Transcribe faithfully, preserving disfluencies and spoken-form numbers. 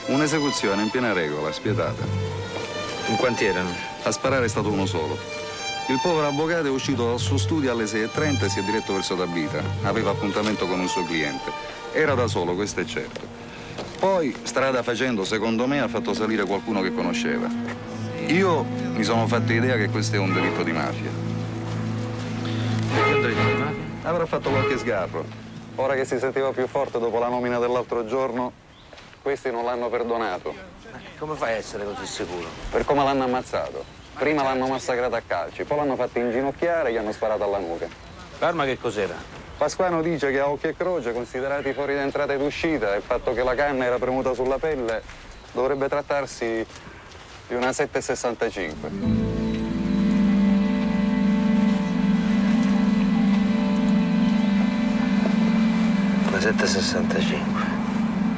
Un'esecuzione in piena regola, spietata. In quanti erano? A sparare è stato uno solo. Il povero avvocato è uscito dal suo studio alle sei e trenta e si è diretto verso Tabita. Aveva appuntamento con un suo cliente. Era da solo, questo è certo. Poi, strada facendo, secondo me, ha fatto salire qualcuno che conosceva. Io mi sono fatto idea che questo è un delitto di mafia. Perché un delitto di mafia? Avrà fatto qualche sgarro. Ora che si sentiva più forte dopo la nomina dell'altro giorno, questi non l'hanno perdonato. Ma come fai a essere così sicuro? Per come l'hanno ammazzato. Prima l'hanno massacrato a calci, poi l'hanno fatto inginocchiare e gli hanno sparato alla nuca. L'arma che cos'era? Pasquano dice che a occhio e croce, considerati fuori d'entrata ed uscita, e il fatto che la canna era premuta sulla pelle, dovrebbe trattarsi di una sette sessantacinque. Una sette sessantacinque.